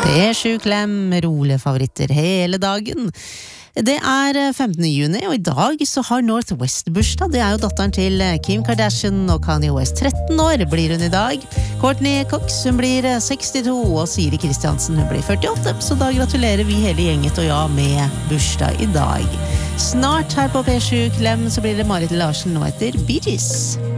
P7-klem, rolige favoritter hele dagen. Det 15. juni, og i dag så har North West bursdag. Det jo datteren til Kim Kardashian og Kanye West. 13 år blir hun i dag. Courtney Cox, hun blir 62, og Siri Kristiansen, hun blir 48. Så da gratulerer vi hele gjenget og med bursdag i dag. Snart her på P7-klem så blir det Marit Larsen nå etter Bee Gees.